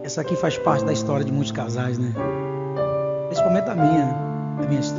Essa aqui faz parte da história de muitos casais, né? Principalmente da minha história.